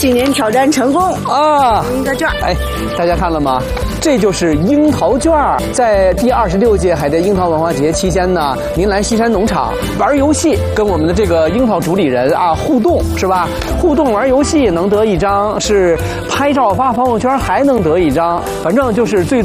今年挑战成功啊！ 一个券。 哎，大家看了吗？这就是樱桃券。在第26届海淀樱桃文化节期间呢，您来西山农场玩游戏，跟我们的这个樱桃主理人啊互动，是吧？互动玩游戏能得一张，是拍照发朋友圈还能得一张，反正就是最。